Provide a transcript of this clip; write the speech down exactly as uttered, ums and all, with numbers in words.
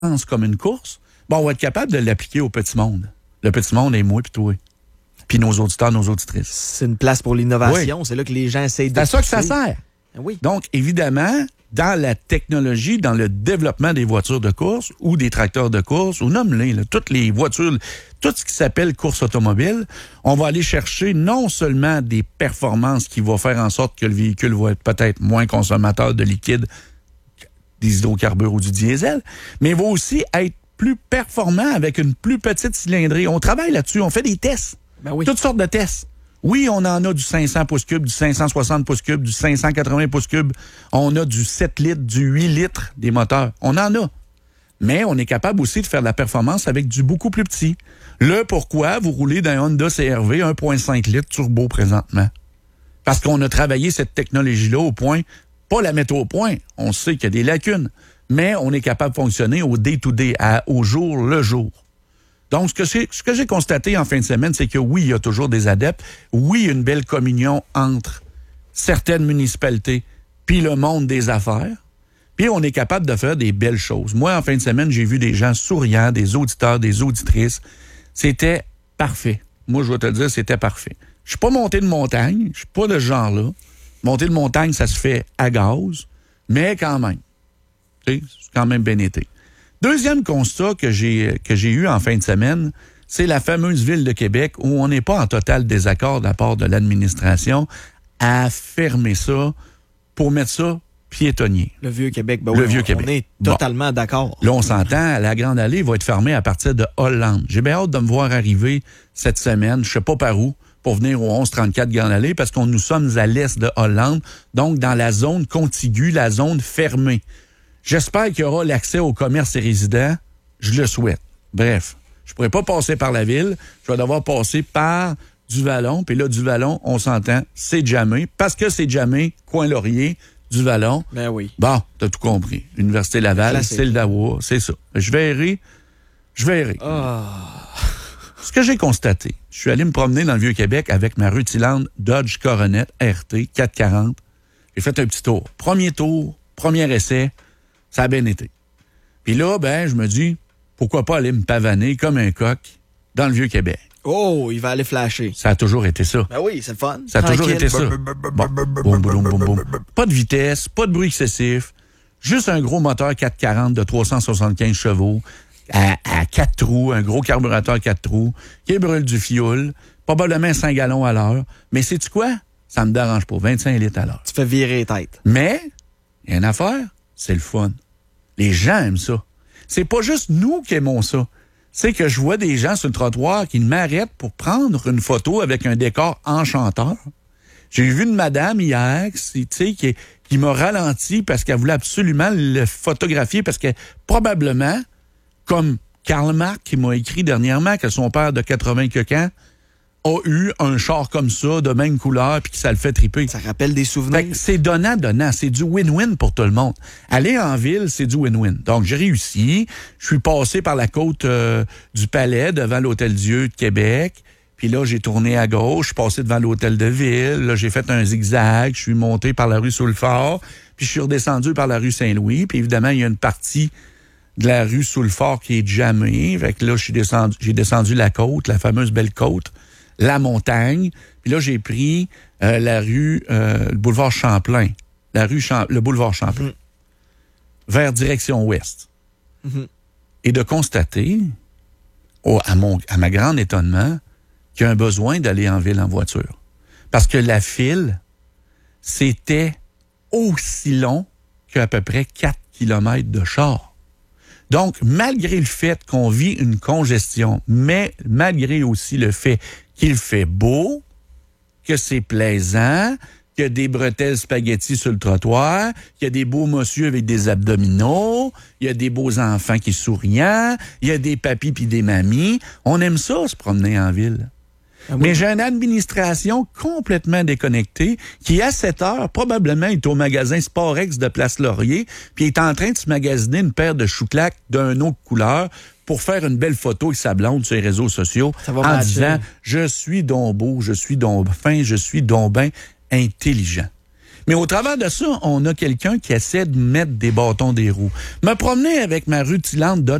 comme une course, bon, on va être capable de l'appliquer au petit monde. Le petit monde est moi puis toi. Puis nos auditeurs, nos auditrices. C'est une place pour l'innovation. Oui. C'est là que les gens essayent de... C'est à ça que ça sert. Oui. Donc, évidemment, dans la technologie, dans le développement des voitures de course ou des tracteurs de course, ou nomme-les, là, toutes les voitures, tout ce qui s'appelle course automobile, on va aller chercher non seulement des performances qui vont faire en sorte que le véhicule va être peut-être moins consommateur de liquide, des hydrocarbures ou du diesel, mais il va aussi être plus performant avec une plus petite cylindrée. On travaille là-dessus, on fait des tests. Ben oui. Toutes sortes de tests. Oui, on en a du cinq cents pouces cubes, du cinq cent soixante pouces cubes, du cinq cent quatre-vingts pouces cubes. On a du sept litres, du huit litres des moteurs. On en a. Mais on est capable aussi de faire de la performance avec du beaucoup plus petit. Le pourquoi vous roulez d'un Honda C R V un virgule cinq litres turbo présentement. Parce qu'on a travaillé cette technologie-là au point, pas la mettre au point, on sait qu'il y a des lacunes, mais on est capable de fonctionner au day-to-day, à, au jour le jour. Donc, ce que, c'est, ce que j'ai constaté en fin de semaine, c'est que oui, il y a toujours des adeptes. Oui, il y a une belle communion entre certaines municipalités puis le monde des affaires. Puis on est capable de faire des belles choses. Moi, en fin de semaine, j'ai vu des gens souriants, des auditeurs, des auditrices. C'était parfait. Moi, je vais te le dire, c'était parfait. Je suis pas monté de montagne. Je suis pas de ce genre-là. Monter de montagne, ça se fait à gaz. Mais quand même. Tu sais, c'est quand même bien été. Deuxième constat que j'ai que j'ai eu en fin de semaine, c'est la fameuse ville de Québec où on n'est pas en total désaccord de la part de l'administration à fermer ça pour mettre ça piétonnier. Le Vieux-Québec, ben le oui, Vieux-Québec. On est totalement bon. D'accord. Là, on s'entend, la Grande Allée va être fermée à partir de Hollande. J'ai bien hâte de me voir arriver cette semaine, je sais pas par où, pour venir au onze trente-quatre Grande Allée, parce qu'on nous sommes à l'est de Hollande, donc dans la zone contiguë, la zone fermée. J'espère qu'il y aura l'accès au commerce et résidents. Je le souhaite. Bref, je pourrais pas passer par la ville. Je vais devoir passer par Duvalon. Puis là, Duvalon, on s'entend, c'est jamais. Parce que c'est jamais, Coin-Laurier, Duvalon. Ben oui. Bon, t'as tout compris. L'Université Laval, Classique. c'est le Dawa, c'est ça. Je verrai. Je verrai. Oh. Ce que j'ai constaté, je suis allé me promener dans le Vieux-Québec avec ma rutilante Dodge Coronet R T quatre cent quarante. J'ai fait un petit tour. Premier tour, premier essai. Ça a bien été. Puis là, ben, je me dis, pourquoi pas aller me pavaner comme un coq dans le Vieux-Québec? Oh, il va aller flasher. Ça a toujours été ça. Ben oui, c'est le fun. Ça a Tranquille. toujours été ça. Bon, boum, boum, boum, boum. Pas de vitesse, pas de bruit excessif, juste un gros moteur quatre cent quarante de trois cent soixante-quinze chevaux, à, à quatre trous, un gros carburateur quatre trous, qui brûle du fioul, probablement cinq gallons à l'heure. Mais sais-tu quoi? Ça me dérange pas, vingt-cinq litres à l'heure. Tu fais virer les têtes. Mais, il y a une affaire, c'est le fun. Les gens aiment ça. C'est pas juste nous qui aimons ça. C'est que je vois des gens sur le trottoir qui m'arrêtent pour prendre une photo avec un décor enchanteur. J'ai vu une madame hier qui, qui, qui m'a ralenti parce qu'elle voulait absolument le photographier parce que probablement, comme Karl Marx qui m'a écrit dernièrement que son père de quatre-vingts quelques ans a eu un char comme ça, de même couleur, puis que ça le fait triper. Ça rappelle des souvenirs. Fait que c'est donnant-donnant. C'est du win-win pour tout le monde. Aller en ville, c'est du win-win. Donc, j'ai réussi. Je suis passé par la côte euh, du Palais, devant l'Hôtel Dieu de Québec. Puis là, j'ai tourné à gauche. Je suis passé devant l'Hôtel de Ville. Là, j'ai fait un zigzag. Je suis monté par la rue Soulfort. Puis je suis redescendu par la rue Saint-Louis. Puis évidemment, il y a une partie de la rue Soulfort qui est jammée. Fait que là, je suis descendu, j'ai descendu la côte, la fameuse belle côte. La montagne. Puis là, j'ai pris euh, la rue, euh, le boulevard Champlain, la rue Champ- le boulevard Champlain, mmh. vers direction ouest. Mmh. Et de constater, oh, à, mon, à ma grande étonnement, qu'il y a un besoin d'aller en ville en voiture. Parce que la file, c'était aussi long qu'à peu près quatre kilomètres de char. Donc, malgré le fait qu'on vit une congestion, mais malgré aussi le fait qu'il fait beau, que c'est plaisant, qu'il y a des bretelles spaghettis sur le trottoir, qu'il y a des beaux messieurs avec des abdominaux, il y a des beaux enfants qui souriant, il y a des papis puis des mamies. On aime ça, se promener en ville. Ah oui. Mais j'ai une administration complètement déconnectée qui, à cette heure, probablement est au magasin Sporex de Place Laurier puis est en train de se magasiner une paire de chouclacs d'une autre couleur pour faire une belle photo avec sa blonde sur les réseaux sociaux en matcher. Disant « Je suis donc beau, je suis donc fin, je suis donc ben intelligent. » Mais au travers de ça, on a quelqu'un qui essaie de mettre des bâtons des roues. Me promener avec ma rutilante